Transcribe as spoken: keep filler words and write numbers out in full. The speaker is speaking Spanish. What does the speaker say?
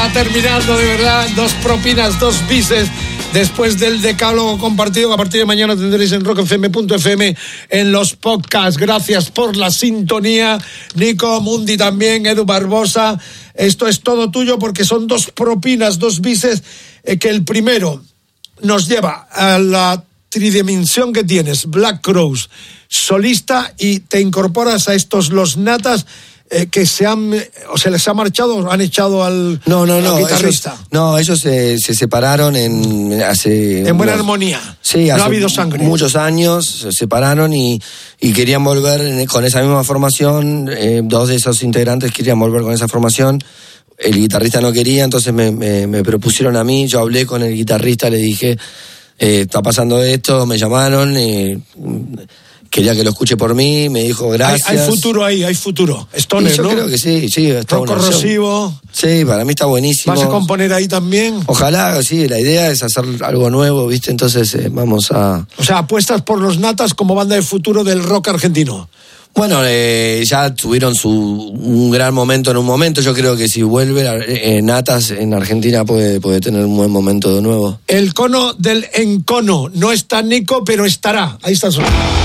Terminando, de verdad, dos propinas, dos bises. Después del decálogo compartido que a partir de mañana tendréis en rock f m punto f m en los podcasts. Gracias por la sintonía. Nico Mundi también, Edu Barbosa. Esto es todo tuyo porque son dos propinas, dos bises, eh, que el primero nos lleva a la tridimensión que tienes, Black Crowes, solista, y te incorporas a estos Los Natas. Eh, que se han, o se les ha marchado o han echado al, no, no, al no, guitarrista. Ellos, no, ellos se, se separaron en hace... En buena unos, armonía. Sí, no hace ha habido sangre. Muchos años se separaron y, y querían volver con esa misma formación. Eh, dos de esos integrantes querían volver con esa formación. El guitarrista no quería, entonces me, me, me propusieron a mí. Yo hablé con el guitarrista, le dije, eh, está pasando esto, me llamaron, eh, quería que lo escuche por mí, me dijo gracias. Hay, hay futuro ahí, hay futuro. Stoner, yo ¿no? creo que sí, sí. Está Rock corrosivo. Sí, para mí está buenísimo. ¿Vas a componer ahí también? Ojalá, sí, la idea es hacer algo nuevo, ¿viste? Entonces eh, vamos a... O sea, apuestas por Los Natas como banda de futuro del rock argentino. Bueno, eh, ya tuvieron su un gran momento en un momento. Yo creo que si vuelve eh, Natas en Argentina puede, puede tener un buen momento de nuevo. El cono del encono. No está Nico, pero estará. Ahí está su...